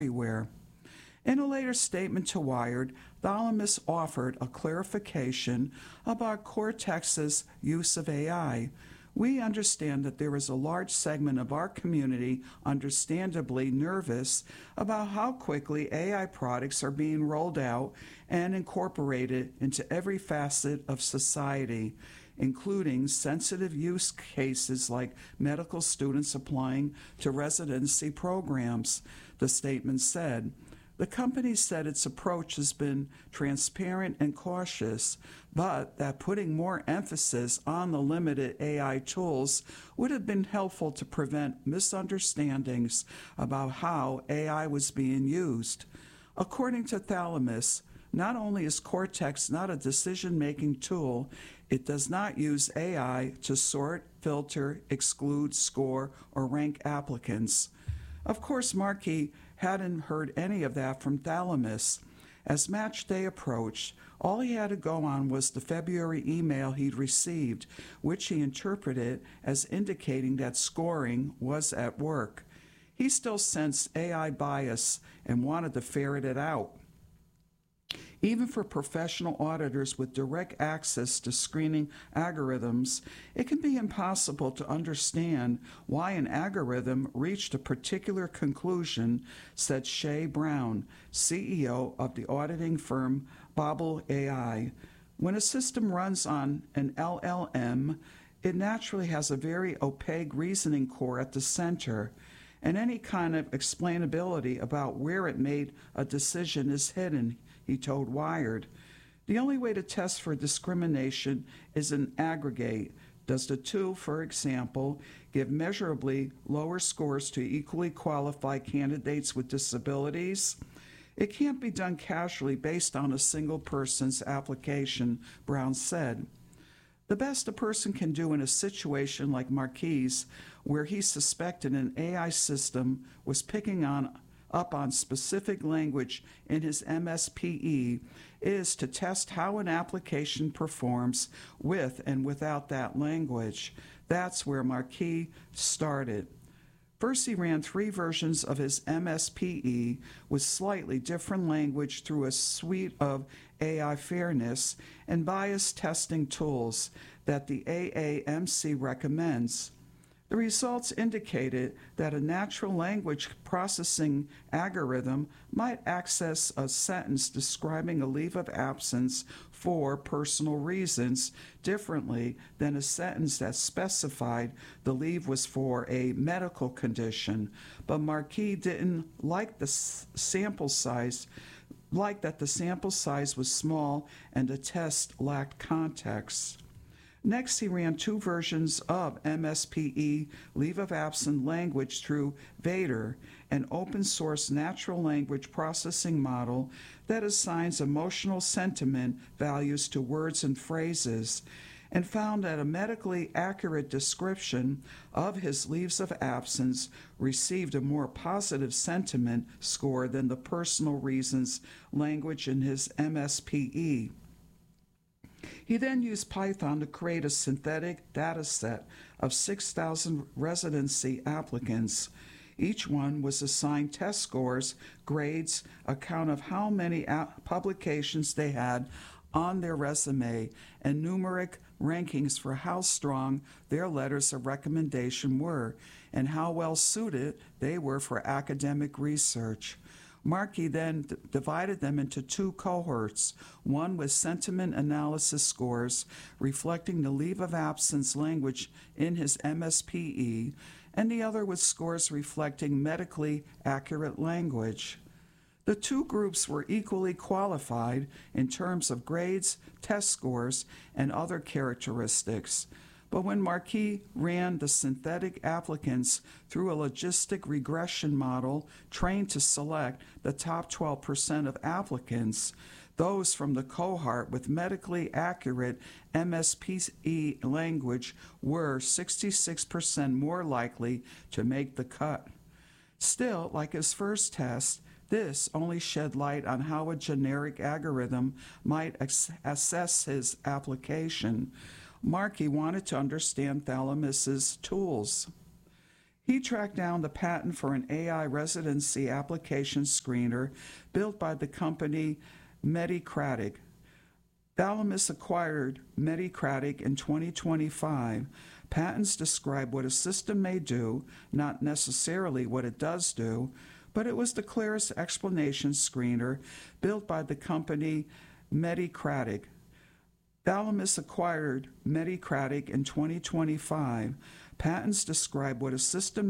everywhere. In a later statement to Wired, Thalamus offered a clarification about Cortex's use of AI. We understand that there is a large segment of our community understandably nervous about how quickly AI products are being rolled out and incorporated into every facet of society, including sensitive use cases like medical students applying to residency programs, the statement said. The company said its approach has been transparent and cautious, but that putting more emphasis on the limited AI tools would have been helpful to prevent misunderstandings about how AI was being used. According to Thalamus, not only is Cortex not a decision-making tool, it does not use AI to sort, filter, exclude, score, or rank applicants. Of course, Markey hadn't heard any of that from Thalamus. As match day approached, all he had to go on was the February email he'd received, which he interpreted as indicating that scoring was at work. He still sensed AI bias and wanted to ferret it out. Even for professional auditors with direct access to screening algorithms, it can be impossible to understand why an algorithm reached a particular conclusion, said Shay Brown, CEO of the auditing firm Babel AI. When a system runs on an LLM, it naturally has a very opaque reasoning core at the center, and any kind of explainability about where it made a decision is hidden, he told Wired. The only way to test for discrimination is an aggregate. Does the tool, for example, give measurably lower scores to equally qualified candidates with disabilities? It can't be done casually based on a single person's application, Brown said. The best a person can do in a situation like Marquis, where he suspected an AI system was picking up on specific language in his MSPE, is to test how an application performs with and without that language. That's where Marquis started. First, he ran 3 versions of his MSPE with slightly different language through a suite of AI fairness and bias testing tools that the AAMC recommends. The results indicated that a natural language processing algorithm might access a sentence describing a leave of absence for personal reasons differently than a sentence that specified the leave was for a medical condition. But Marquis didn't like the sample size, like that the sample size was small and the test lacked context. Next, he ran 2 versions of MSPE leave of absence language through Vader, an open source natural language processing model that assigns emotional sentiment values to words and phrases, and found that a medically accurate description of his leaves of absence received a more positive sentiment score than the personal reasons language in his MSPE. He then used Python to create a synthetic data set of 6,000 residency applicants. Each one was assigned test scores, grades, a count of how many publications they had on their resume, and numeric rankings for how strong their letters of recommendation were and how well suited they were for academic research. Markey then divided them into 2 cohorts, one with sentiment analysis scores reflecting the leave of absence language in his MSPE, and the other with scores reflecting medically accurate language. The 2 groups were equally qualified in terms of grades, test scores, and other characteristics. But when Marquis ran the synthetic applicants through a logistic regression model trained to select the top 12% of applicants, those from the cohort with medically accurate MSPE language were 66% more likely to make the cut. Still, like his first test, this only shed light on how a generic algorithm might assess his application. Markey wanted to understand Thalamus's tools. He tracked down the patent for an AI residency application screener built by the company Medicratic. Thalamus acquired Medicratic in 2025. Patents describe what a system may do, not necessarily what it does do, but it was the clearest explanation screener built by the company Medicratic. Thalamus acquired Medicratic in 2025. Patents describe what a system